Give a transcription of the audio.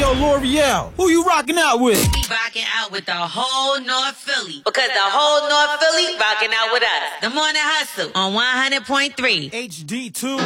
Yo, L'Oreal, who you rocking out with? We rocking out with the whole North Philly. Because the whole North Philly rocking out with us. The Morning Hustle on 100.3. HD2.